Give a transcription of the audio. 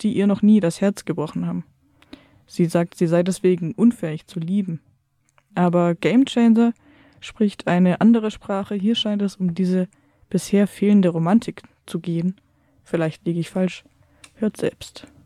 die ihr noch nie das Herz gebrochen haben. Sie sagt, sie sei deswegen unfähig zu lieben. Aber Game Changer spricht eine andere Sprache. Hier scheint es um diese bisher fehlende Romantik zu gehen. Vielleicht liege ich falsch. Hört selbst.